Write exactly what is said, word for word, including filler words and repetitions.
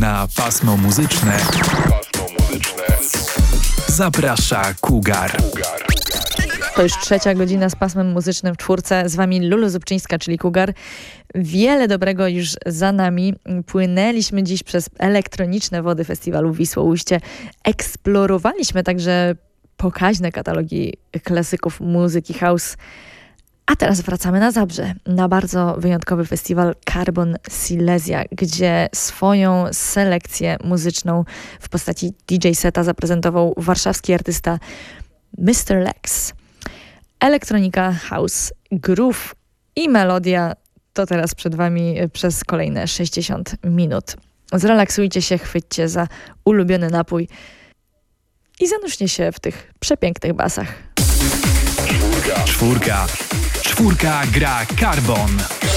Na pasmo muzyczne Pasmo muzyczne zaprasza Cougar. To już trzecia godzina z pasmem muzycznym w czwórce. Z wami Lulu Zubczyńska, czyli Cougar. Wiele dobrego już za nami. Płynęliśmy dziś przez elektroniczne wody festiwalu Wisłoujście. Eksplorowaliśmy także pokaźne katalogi klasyków muzyki house. A teraz wracamy na Zabrze, na bardzo wyjątkowy festiwal Carbon Silesia, gdzie swoją selekcję muzyczną w postaci D J seta zaprezentował warszawski artysta mister Lex. Elektronika, house, groove i melodia to teraz przed wami przez kolejne sześćdziesiąt minut. Zrelaksujcie się, chwyćcie za ulubiony napój i zanurzcie się w tych przepięknych basach. Czwórka. Czwórka gra Carbon.